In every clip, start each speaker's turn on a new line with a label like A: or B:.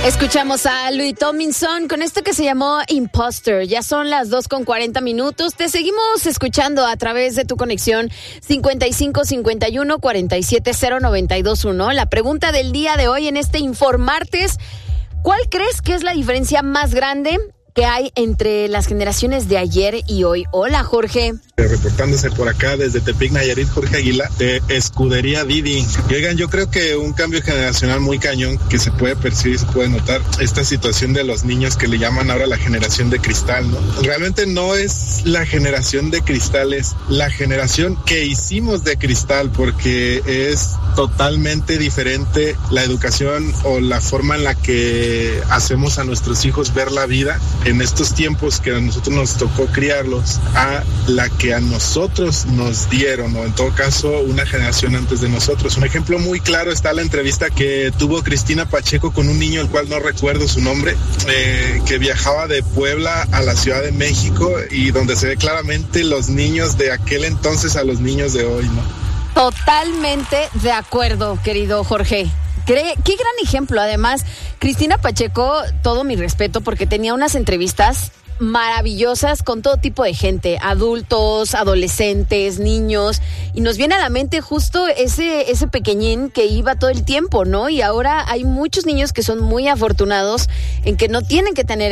A: Escuchamos a Louis Tomlinson con esto que se llamó Imposter. Ya son las 2:40. Te seguimos escuchando a través de tu conexión 5551-470-921. La pregunta del día de hoy en este Informartes: ¿cuál crees que es la diferencia más grande que hay entre las generaciones de ayer y hoy? Hola, Jorge.
B: Reportándose por acá desde Tepic, Nayarit, Jorge Aguila, de Escudería Didi. Oigan, yo creo que un cambio generacional muy cañón que se puede percibir, se puede notar, esta situación de los niños que le llaman ahora la generación de cristal, ¿no? Realmente no es la generación de cristal, es la generación que hicimos de cristal, porque es totalmente diferente la educación o la forma en la que hacemos a nuestros hijos ver la vida en estos tiempos que a nosotros nos tocó criarlos, a la que a nosotros nos dieron, o en todo caso una generación antes de nosotros. Un ejemplo muy claro está la entrevista que tuvo Cristina Pacheco con un niño, el cual no recuerdo su nombre, que viajaba de Puebla a la Ciudad de México, y donde se ve claramente los niños de aquel entonces a los niños de hoy, ¿no?
A: Totalmente de acuerdo, querido Jorge. Qué gran ejemplo. Además, Cristina Pacheco, todo mi respeto, porque tenía unas entrevistas maravillosas con todo tipo de gente, adultos, adolescentes, niños, y nos viene a la mente justo ese pequeñín que iba todo el tiempo, ¿no? Y ahora hay muchos niños que son muy afortunados en que no tienen que tener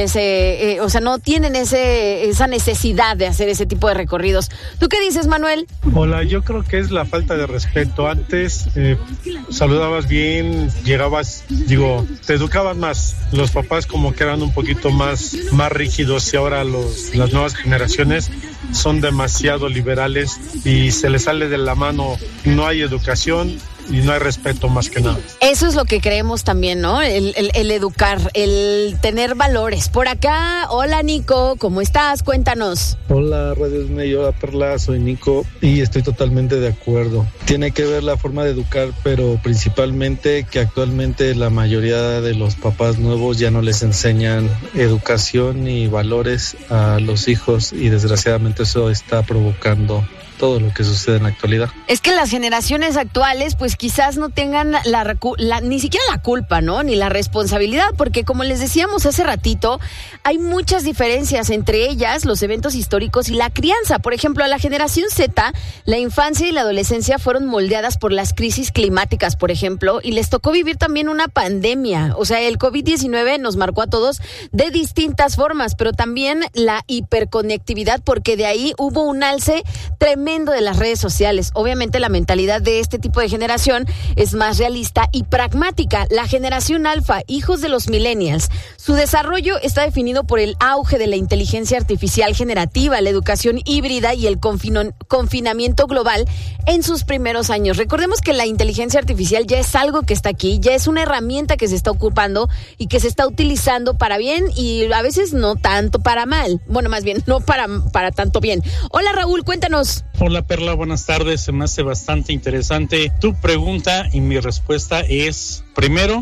A: no tienen esa necesidad de hacer ese tipo de recorridos. ¿Tú qué dices, Manuel?
C: Hola, yo creo que es la falta de respeto. Antes saludabas bien, llegabas, te educaban más. Los papás como que eran un poquito más rígidos, y ahora las nuevas generaciones son demasiado liberales y se les sale de la mano. No hay educación y no hay respeto, más que nada.
A: Eso es lo que creemos también, ¿no? El educar, el tener valores. Por acá, hola Nico, ¿cómo estás? Cuéntanos.
D: Hola Radio Disney, hola Perla, soy Nico y estoy totalmente de acuerdo. Tiene que ver la forma de educar, pero principalmente que actualmente la mayoría de los papás nuevos ya no les enseñan educación ni valores a los hijos, y desgraciadamente eso está provocando todo lo que sucede en la actualidad.
A: Es que las generaciones actuales pues quizás no tengan ni siquiera la culpa, ¿no? Ni la responsabilidad, porque como les decíamos hace ratito, hay muchas diferencias, entre ellas los eventos históricos y la crianza. Por ejemplo, a la generación Z, la infancia y la adolescencia fueron moldeadas por las crisis climáticas, por ejemplo, y les tocó vivir también una pandemia. O sea, el COVID-19 nos marcó a todos de distintas formas, pero también la hiperconectividad, porque de ahí hubo un alce tremendo de las redes sociales. Obviamente la mentalidad de este tipo de generación es más realista y pragmática. La generación alfa, hijos de los millennials, su desarrollo está definido por el auge de la inteligencia artificial generativa, la educación híbrida y el confinamiento global en sus primeros años. Recordemos que la inteligencia artificial ya es algo que está aquí, ya es una herramienta que se está ocupando y que se está utilizando para bien y a veces no tanto para mal. Bueno, más bien no para tanto bien. Hola Raúl, cuéntanos.
C: Hola Perla, buenas tardes. Se me hace bastante interesante tu pregunta y mi respuesta es: primero,